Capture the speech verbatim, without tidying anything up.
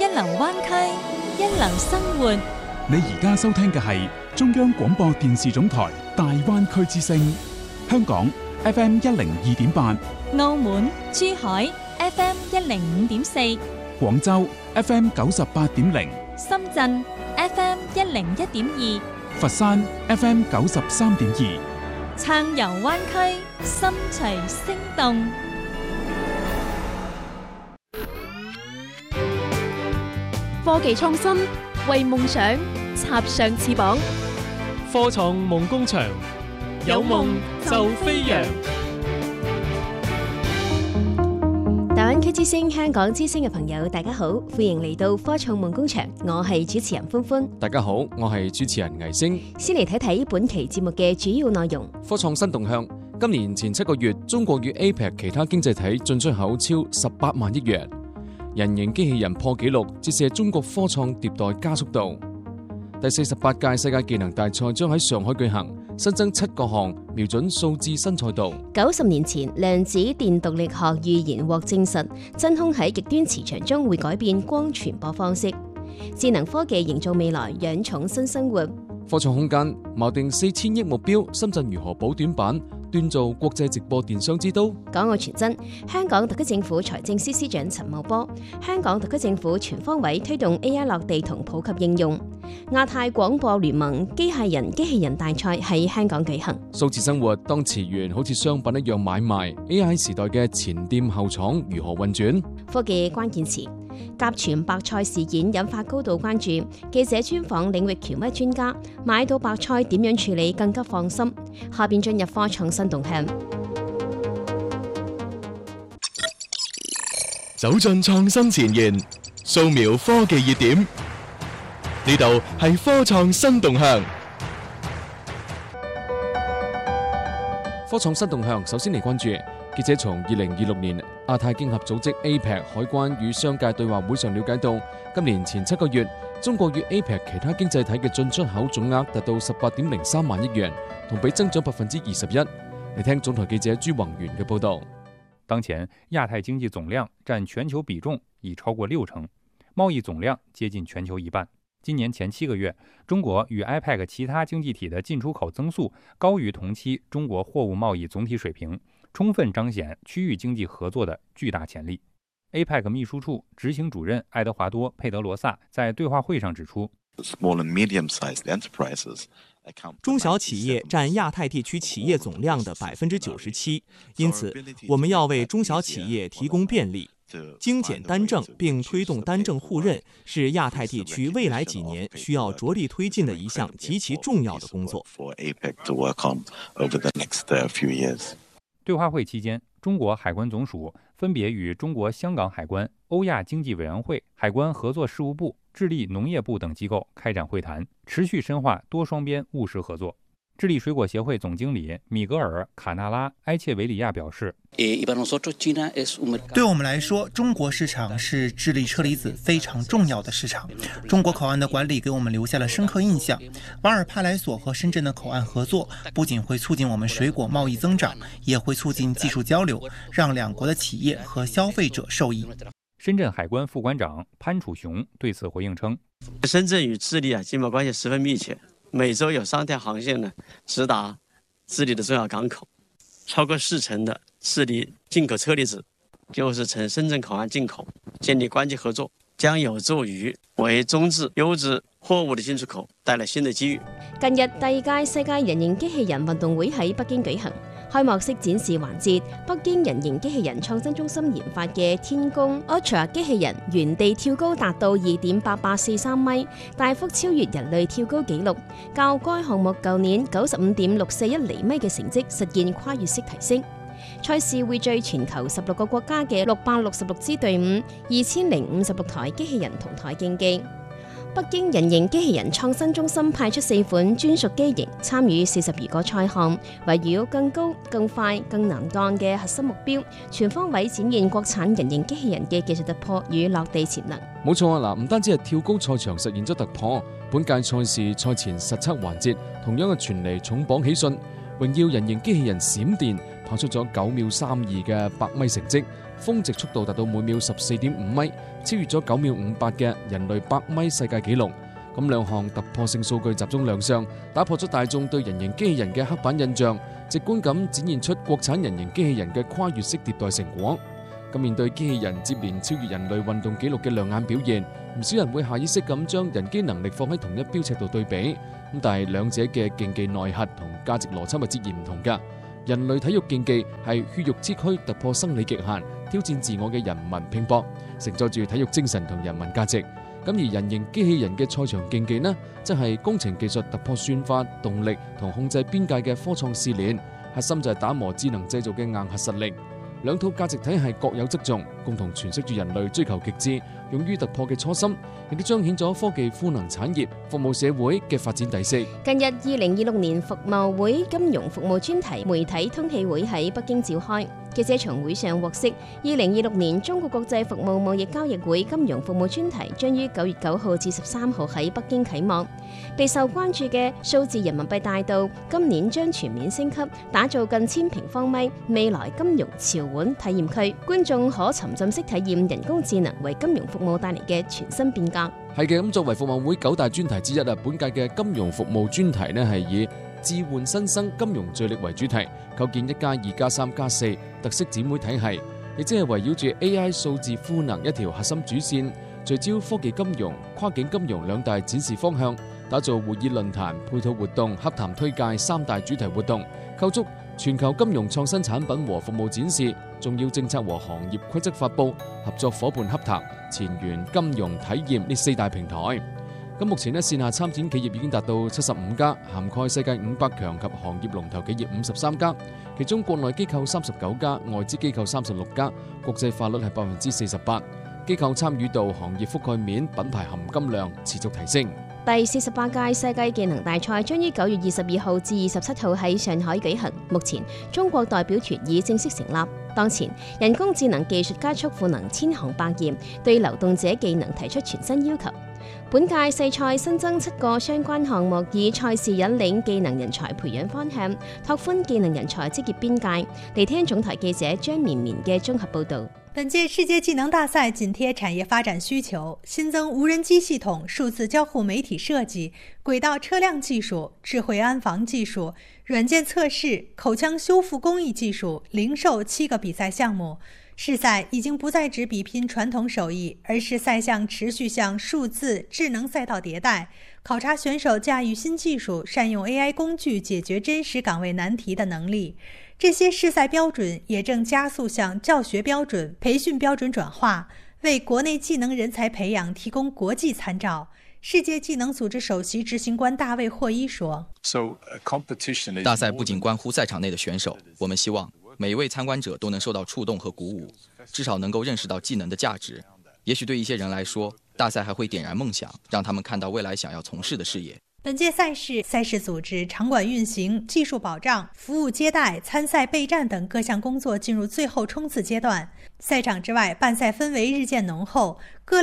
一流灣區，一流生活。 你而家收聽嘅係中央廣播電視總台大灣區之聲，香港 F M 一零二點八， 澳門、珠海 F M 一零五點四， 廣州 F M 九十八點零， 深圳 F M 一零一點二， 佛山 F M 九十三點二。 暢遊灣區，心隨聲動。 科技創新，為夢想插上翅膀。 科創夢工場，有夢就飛揚。 大灣區之聲、香港之聲嘅朋友，大家好，歡迎嚟到科創夢工場，我係主持人歡歡。 大家好，我係主持人魏星。 先嚟睇睇本期節目嘅主要內容。 科創新動向，今年前七個月，中國與 A P E C 其他經濟體進出口超十八萬億元。人形機器人破紀錄，折射中國科創迭代加速度。第四十八屆世界技能大賽將喺上海舉行，新增七個項，瞄準數字新賽道。 九十年前，量子電動力學預言獲證實，真空喺極端磁場中會改變光傳播方式。智能科技營造未來，養寵新生活。 科創空間錨定四千億目標，深圳如何補短板，鍛造國際直播電商之都。 港澳傳真，香港特區政府財政司司長陳茂波，香港特區政府全方位推動 A I 落地同普及應用。亞太廣播聯盟機械人機器人大賽喺香港舉行。 數字生活，當詞源好似商品一樣買賣 ，A I 時代嘅前店後廠如何運轉？ 科技關鍵詞，甲醛白菜事件引發高度關注，記者專訪領域權威專家，買到白菜點樣處理更加放心。下邊進入科創新動向， 走進創新前沿，掃描科技熱點。呢度係科創新動向。 科創新動向，首先嚟關注記者從二零二六年亞太經合組織 A P E C 海關與商界對話會上了解到，今年前七個月，中國與 A P E C 其他經濟體嘅進出口總額達到十八點零三萬億元，同比增長百分之二十一。嚟聽總台記者朱宏源嘅報道。 當前亞太經濟總量佔全球比重已超過六成，貿易總量接近全球一半。今年前七個月，中國與 A P E C 其他經濟體的進出口增速高於同期中國貨物貿易總體水平，充分彰顯區域經濟合作的巨大潛力。A P E C 秘書處執行主任愛德華多·佩德羅薩在對話會上指出， 中小企業佔亞太地區企業總量的百分之九十七，因此我們要為中小企業提供便利。精簡單證並推動單證互認是亞太地區未來幾年需要着力推進的一項極其重要的工作。 對話會期間，中國海關總署分別與中國香港海關、歐亞經濟委員會、海關合作事務部、智利農業部等機構開展會談，持續深化多雙邊務實合作。智利水果協會總經理米格爾·卡納拉·埃切維里亞表示， 對我們來說，中國市場是智利車厘子非常重要的市場。中國口岸的管理給我們留下了深刻印象。瓦爾帕萊索和深圳的口岸合作，不僅會促進我們水果貿易增長，也會促進技術交流，讓兩國的企業和消費者受益。 深圳海關副關長潘楚雄對此回應稱， 深圳與智利啊經貿關係十分密切。每周有三條航線呢，直達智利的重要港口，超過四成的智利進口車厘子就是從深圳口岸進口。建立關係合作將有助於為中智優質貨物的進出口帶來新的機遇。 近日第二屆世界人形機器人運動會喺北京舉行，開幕式展示環節，北京人形機器人創新中心研發嘅天宮 Ultra 機器人原地跳高達到二點八八四三米，大幅超越人類跳高紀錄，較該項目舊年九十五點六四一厘米嘅成績實現跨越式提升。賽事匯聚全球十六個國家嘅六百六十六支隊伍，二千零五十六台機器人同台競技。北京人形機器人創新中心派出四款專屬機型參與四十餘個賽項，圍繞更高、更快、更難幹嘅核心目標，全方位展現國產人形機器人嘅技術突破與落地潛能。 冇錯啊！嗱，唔單止係跳高賽場實現咗突破，本屆賽事賽前實測環節同樣嘅傳嚟重磅喜訊，榮耀人形機器人閃電跑出咗九秒三二嘅百米成績， 峰值速度達到每秒十四點五米，超越咗九秒五八嘅人類百米世界紀錄。咁兩項突破性數據集中亮相，打破咗大眾對人形機器人嘅刻板印象，直觀咁展現出國產人形機器人嘅跨越式迭代成果。咁面對機器人接連超越人類運動紀錄嘅亮眼表現，唔少人會下意識咁將人機能力放喺同一標尺度對比。咁但係兩者嘅競技內核同價值邏輯係截然唔同㗎。人類體育競技係血肉之軀突破生理極限，挑戰自我嘅人民拼搏，承載住體育精神同人文價值。咁而人形機器人嘅賽場競技呢，則係工程技術突破算法、動力同控制邊界嘅科創試煉，核心就係打磨智能製造嘅硬核實力。兩套價值體系各有側重，共同詮釋住人類追求極致、勇於突破嘅初心，亦都彰顯咗科技賦能產業、服務社會嘅發展底色。 近日，二零二六年服貿會金融服務專題媒體通氣會喺北京召開。記者從會上獲悉，二零二六年中國國際服務貿易交易會金融服務專題將於九月九號至十三號喺北京啟幕。備受關注嘅數字人民幣大道今年將全面升級，打造近千平方米未來金融潮玩體驗區，觀眾可沉浸式體驗人工智能為金融服務帶嚟嘅全新變革。 係嘅，咁作為服貿會九大專題之一啊，本屆嘅金融服務專題呢係以置換新生金融助力為主題，構建一加二加三加四特色展會體系，亦即係圍繞住 A I 數字賦能一條核心主線，聚焦科技金融、跨境金融兩大展示方向，打造會議論壇、配套活動、洽談推介三大主題活動，構築全球金融創新產品和服務展示、重要政策和行業規則發布、合作夥伴洽談、前沿金融體驗呢四大平台。咁目前呢，線下參展企業已經達到七十五家，涵蓋世界五百強及行業龍頭企業五十三家，其中國內機構三十九家，外資機構三十六家，國際化率係百分之四十八，機構參與度、行業覆蓋面、品牌含金量持續提升。 第四十八屆世界技能大賽將於九月二十二號至二十七號喺上海舉行。目前中國代表團已正式成立。當前人工智能技術加速賦能千行百業，對流動者技能提出全新要求。本屆世賽新增七個相關項目，以賽事引領技能人才培養方向，拓寬技能人才職業邊界。嚟聽總台記者張綿綿嘅綜合報導。 本屆世界技能大賽緊貼產業發展需求，新增無人機系統、數字交互媒體設計、軌道車輛技術、智慧安防技術、軟件測試、口腔修復工藝技術、零售七個比賽項目。試賽已經不再只比拼傳統手藝，而是賽項持續向數字智能賽道迭代，考察選手駕馭新技術、善用 A I 工具解決真實崗位難題的能力。這些試賽標準也正加速向教學標準、培訓標準轉化，為國內技能人才培養提供國際參照。世界技能組織首席執行官大衛霍伊說： 大賽不僅關乎賽場內的選手，我們希望每一位參觀者都能受到觸動和鼓舞，至少能夠認識到技能的價值。也許對一些人來說，大賽還會點燃夢想，讓他們看到未來想要從事的事業。 本屆賽事，賽事組織、場館運行、技術保障、服務接待、參賽備戰等各項工作進入最後衝刺階段。賽場之外，辦賽氛圍日漸濃厚。各